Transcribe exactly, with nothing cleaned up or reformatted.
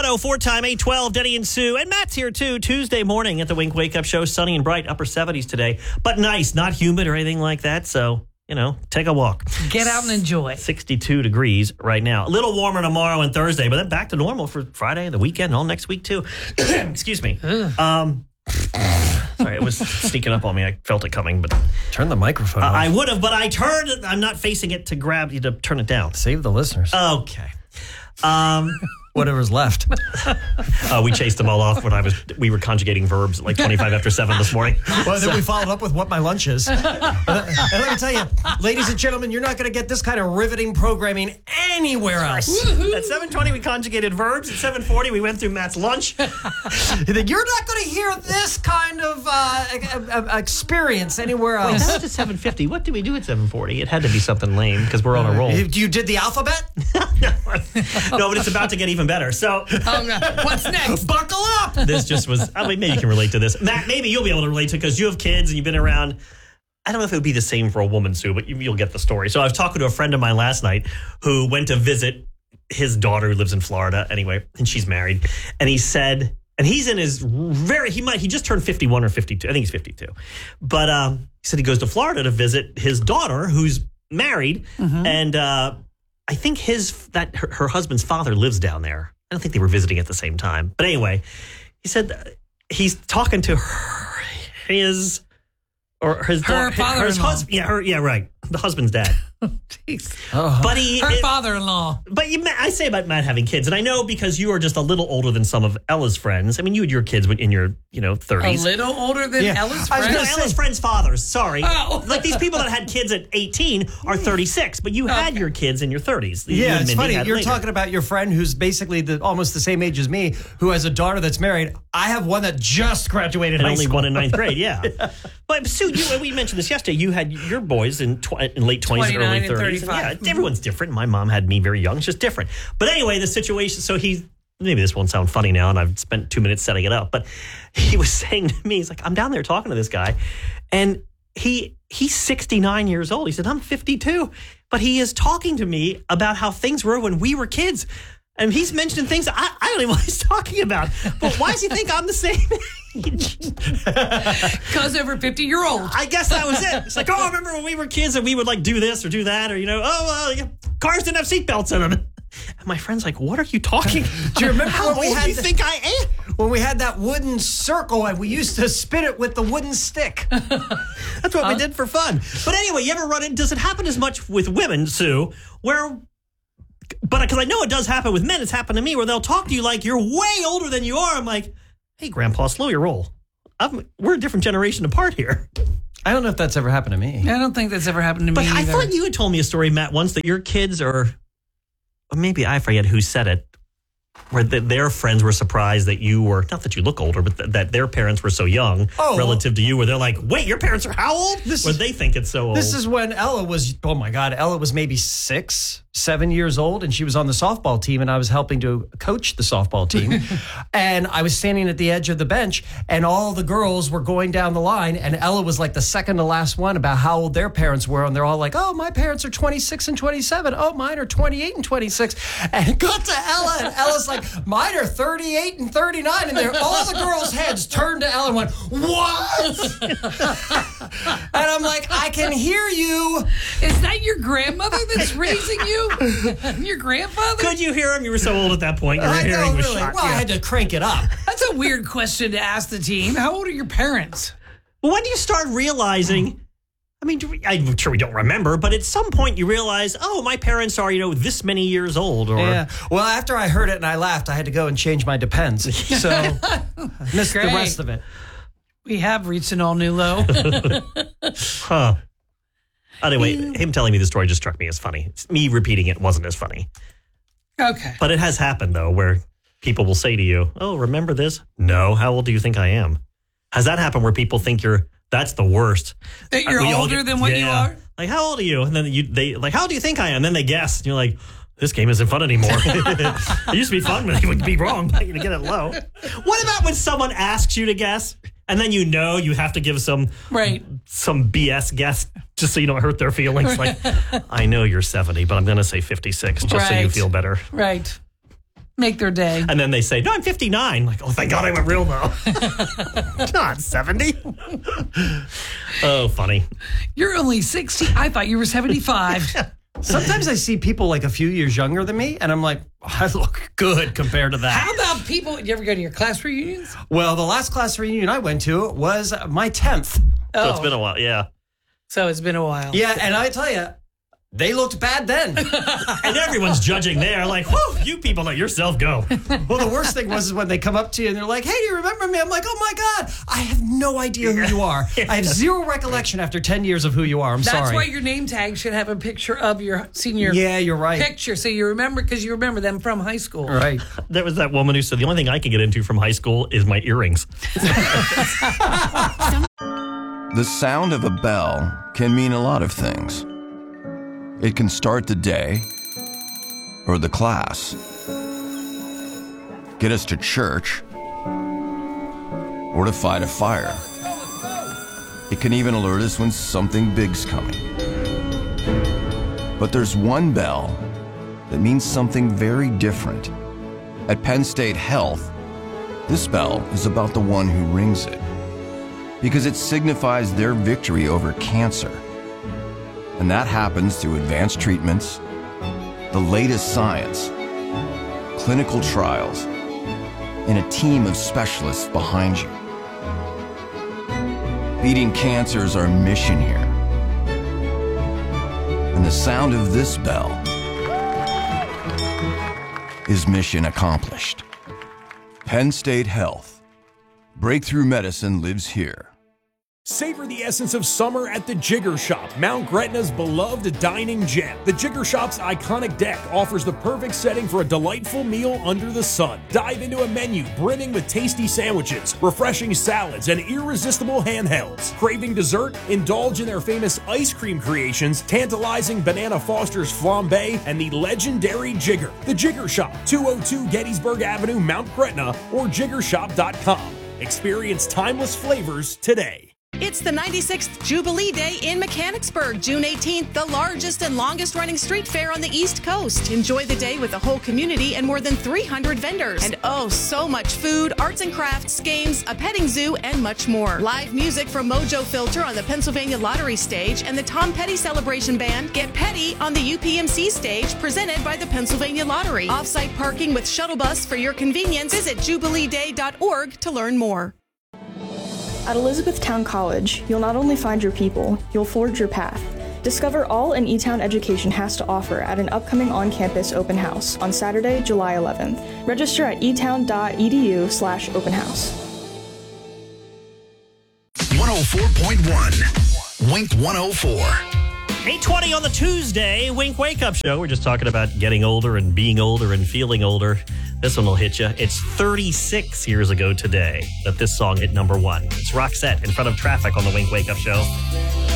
oh four time, eight twelve, Denny and Sue. And Matt's here, too, Tuesday morning at the Wink Wake Up Show. Sunny and bright, upper seventies today. But nice, not humid or anything like that. So, you know, take a walk. Get out and enjoy. sixty-two degrees right now. A little warmer tomorrow and Thursday, but then back to normal for Friday, the weekend, and all next week, too. Excuse me. Um, sorry, it was sneaking up on me. I felt it coming, but turn the microphone uh, off. I would have, but I turned it. I'm not facing it to grab you to turn it down. Save the listeners. Okay. Um, Whatever's left. uh, we chased them all off when I was. We were conjugating verbs at like twenty-five after seven this morning. Well, then so. we followed up with what my lunch is. And let me tell you, ladies and gentlemen, you're not going to get this kind of riveting programming anywhere else. At seven twenty, we conjugated verbs. At seven forty, we went through Matt's lunch. You're not going to hear this kind of uh, experience anywhere else. Wait, that was at seven fifty. What did we do at seven forty? It had to be something lame because we're on a roll. You did the alphabet? No, but it's about to get even better. So, oh, no. What's next? Buckle up. This just was. I mean, maybe you can relate to this, Matt. Maybe you'll be able to relate to it because you have kids and you've been around. I don't know if it would be the same for a woman, Sue, but you, you'll get the story. So I was talking to a friend of mine last night who went to visit his daughter who lives in Florida anyway, and she's married. And he said, and he's in his very, he might, he just turned fifty-one or fifty-two. I think he's fifty-two. But um, he said he goes to Florida to visit his daughter who's married. Mm-hmm. And uh, I think his, that her, her husband's father lives down there. I don't think they were visiting at the same time. But anyway, he said he's talking to her, his, or his her daughter, father-in-law. his husband. Yeah, her, yeah, right. The husband's dad. Jeez. Oh. But he, her it, father-in-law. But you, I say about Matt having kids, and I know because you are just a little older than some of Ella's friends. I mean, you had your kids in your, you know, thirties. A little older than Yeah. Ella's I was friends? gonna say, Ella's friends' fathers. Sorry, Oh. like these people that had kids at eighteen are thirty-six, but you had Okay. your kids in your thirties. Yeah, it's funny. You're later. talking about your friend who's basically the, almost the same age as me, who has a daughter that's married. I have one that just graduated and high only school. one in ninth grade. Yeah, yeah. But Sue, you, we mentioned this yesterday. You had your boys in, tw- in late twenties, and early twenty-nine and thirties. And thirty-five. yeah, everyone's different. My mom had me very young. It's just different. But anyway, the situation. So he. Maybe this won't sound funny now, and I've spent two minutes setting it up. But he was saying to me, he's like, I'm down there talking to this guy, and he he's sixty-nine years old. He said, I'm fifty-two. But he is talking to me about how things were when we were kids. And he's mentioning things I, I don't even know what he's talking about. But why does he think I'm the same age? Because over fifty-year-old. I guess that was it. It's like, oh, I remember when we were kids and we would like do this or do that, or, you know, oh, well, yeah, cars didn't have seatbelts in them. And my friend's like, what are you talking? Do you remember How when we old had do you the- think I am? When we had that wooden circle and we used to spin it with the wooden stick. That's what we did for fun. But anyway, you ever run in, does it happen as much with women, Sue, where, but because I know it does happen with men, it's happened to me, where they'll talk to you like you're way older than you are. I'm like, hey, Grandpa, slow your roll. I'm, we're a different generation apart here. I don't know if that's ever happened to me. I don't think that's ever happened to But me I either. thought you had told me a story, Matt, once that your kids are, or maybe I forget who said it, where the, their friends were surprised that you were, not that you look older, but th- that their parents were so young Oh. relative to you, where they're like, wait, your parents are how old? This where is- they think it's so old. This is when Ella was, oh my God, Ella was maybe six, seven years old, and she was on the softball team, and I was helping to coach the softball team. And I was standing at the edge of the bench, and all the girls were going down the line, and Ella was like the second to last one about how old their parents were, and they're all like, oh, my parents are twenty-six and twenty-seven. Oh, mine are twenty-eight and twenty-six. And it got to Ella, and Ella's like, mine are thirty-eight and thirty-nine. And they're, all the girls' heads turned to Ella and went, what? And I'm like, I can hear you. Is that your grandmother that's raising you? Your grandfather? Could you hear him? You were so old at that point. Your I know, hearing was really. shot. Well, I Yeah. had to crank it up. That's a weird question to ask the team. How old are your parents? Well, when do you start realizing? I mean, do we- I'm sure we don't remember, but at some point you realize, oh, my parents are, you know, this many years old. Or Yeah. Well, after I heard it and I laughed, I had to go and change my Depends. So I missed Great. the rest of it. We have reached an all-new low. huh. Anyway, him telling me the story just struck me as funny. Me repeating it wasn't as funny. Okay. But it has happened, though, where people will say to you, oh, remember this? No. How old do you think I am? Has that happened where people think you're, that's the worst? That you're We all older get- than what you yeah. are? Like, how old are you? And then you, they, like, how old do you think I am? And then they guess. And you're like, this game isn't fun anymore. It used to be fun, but it would be wrong. But you get it low. What about when someone asks you to guess? And then you know you have to give some Right. some B S guess just so you don't hurt their feelings. Like, I know you're seventy, but I'm going to say fifty-six just so you Right. feel better. Right. Make their day. And then they say, no, I'm fifty-nine. Like, oh, thank God I went real, though. Not seventy. Oh, funny. You're only sixty. I thought you were seventy-five. Sometimes I see people like a few years younger than me, and I'm like, I look good compared to that. How about people? You ever go to your class reunions? Well, the last class reunion I went to was my tenth. Oh. So it's been a while, yeah. So it's been a while. Yeah, and I tell you, they looked bad then. And everyone's judging there, like, whoo, you people let yourself go. Well, the worst thing was is when they come up to you and they're like, hey, do you remember me? I'm like, oh my God, I have no idea who you are. I have zero recollection after ten years of who you are. I'm That's sorry. That's why your name tag should have a picture of your senior Yeah, you're right. picture. So you remember, because you remember them from high school. Right. There was that woman who said, the only thing I can get into from high school is my earrings. The sound of a bell can mean a lot of things. It can start the day or the class, get us to church, or to fight a fire. It can even alert us when something big's coming. But there's one bell that means something very different. At Penn State Health, this bell is about the one who rings it, because it signifies their victory over cancer. And that happens through advanced treatments, the latest science, clinical trials, and a team of specialists behind you. Beating cancer is our mission here. And the sound of this bell is mission accomplished. Penn State Health. Breakthrough medicine lives here. Savor the essence of summer at the Jigger Shop, Mount Gretna's beloved dining gem. The Jigger Shop's iconic deck offers the perfect setting for a delightful meal under the sun. Dive into a menu brimming with tasty sandwiches, refreshing salads, and irresistible handhelds. Craving dessert? Indulge in their famous ice cream creations, tantalizing Banana Foster's flambe, and the legendary Jigger. The Jigger Shop, two oh two Gettysburg Avenue, Mount Gretna, or jigger shop dot com. Experience timeless flavors today. It's the ninety-sixth Jubilee Day in Mechanicsburg, June eighteenth, the largest and longest running street fair on the East Coast. Enjoy the day with the whole community and more than three hundred vendors. And oh, so much food, arts and crafts, games, a petting zoo, and much more. Live music from Mojo Filter on the Pennsylvania Lottery stage and the Tom Petty Celebration Band. Get Petty on the U P M C stage, presented by the Pennsylvania Lottery. Off-site parking with shuttle bus for your convenience. Visit jubilee day dot org to learn more. At Elizabethtown College, you'll not only find your people, you'll forge your path. Discover all an E-Town education has to offer at an upcoming on-campus open house on Saturday, July eleventh. Register at e town dot e d u slash open house. one oh four point one, Wink one oh four. eight twenty on the Tuesday Wink Wake Up Show. We're just talking about getting older and being older and feeling older. This one will hit you. It's thirty-six years ago today that this song hit number one. It's Roxette, In Front of Traffic, on the Wink Wake Up Show.